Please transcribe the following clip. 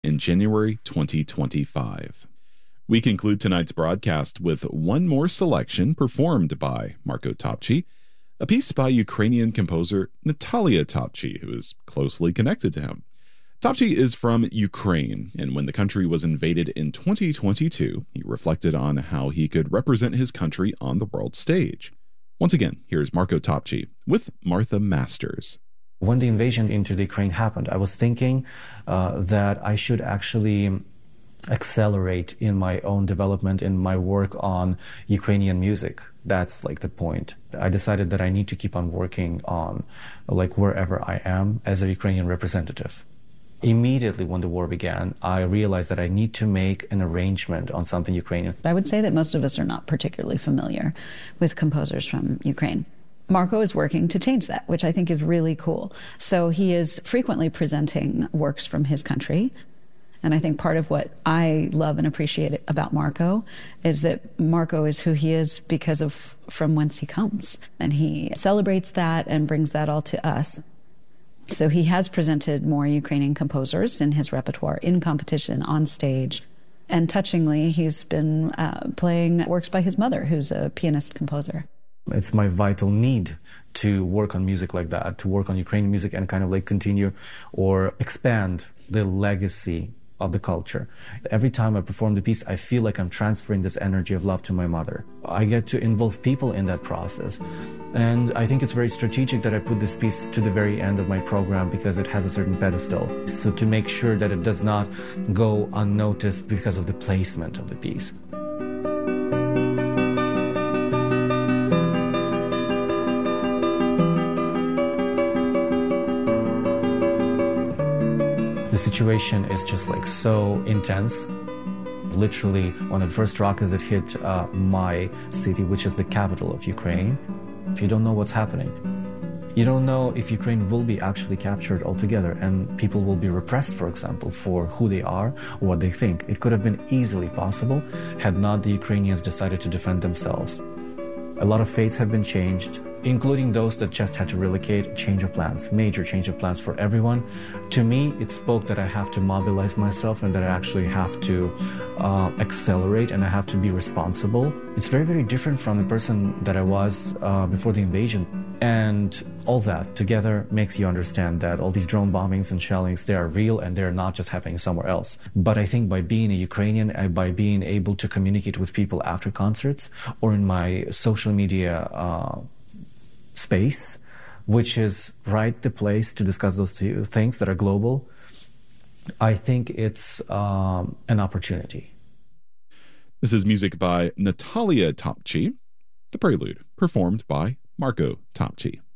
in January 2025. We conclude tonight's broadcast with one more selection performed by Marko Topci, a piece by Ukrainian composer Natalia Topci, who is closely connected to him. Topci is from Ukraine, and when the country was invaded in 2022, he reflected on how he could represent his country on the world stage. Once again, here's Marko Topci with Martha Masters. When the invasion into the Ukraine happened, I was thinking that I should actually accelerate in my own development, in my work on Ukrainian music. That's like the point. I decided that I need to keep on working on like wherever I am as a Ukrainian representative. Immediately when the war began, I realized that I need to make an arrangement on something Ukrainian. I would say that most of us are not particularly familiar with composers from Ukraine. Marko is working to change that, which I think is really cool. So he is frequently presenting works from his country. And I think part of what I love and appreciate about Marko is that Marko is who he is because of from whence he comes. And he celebrates that and brings that all to us. So he has presented more Ukrainian composers in his repertoire, in competition, on stage. And touchingly, he's been playing works by his mother, who's a pianist-composer. It's my vital need to work on music like that, to work on Ukrainian music and kind of like continue or expand the legacy of the culture. Every time I perform the piece, I feel like I'm transferring this energy of love to my mother. I get to involve people in that process. And I think it's very strategic that I put this piece to the very end of my program because it has a certain pedestal. So to make sure that it does not go unnoticed because of the placement of the piece. The situation is just like so intense. Literally, one of the first rockets that hit my city, which is the capital of Ukraine, if you don't know what's happening, you don't know if Ukraine will be actually captured altogether and people will be repressed, for example, for who they are or what they think. It could have been easily possible had not the Ukrainians decided to defend themselves. A lot of fates have been changed, including those that just had to relocate, change of plans, major change of plans for everyone. To me, it spoke that I have to mobilize myself and that I actually have to accelerate and I have to be responsible. It's very, very different from the person that I was before the invasion. And all that together makes you understand that all these drone bombings and shellings, they are real and they're not just happening somewhere else. But I think by being a Ukrainian, by being able to communicate with people after concerts or in my social media space, which is the place to discuss those things that are global, I think it's an opportunity. This is music by Natalia Topci, The Prelude, performed by Marko Topci.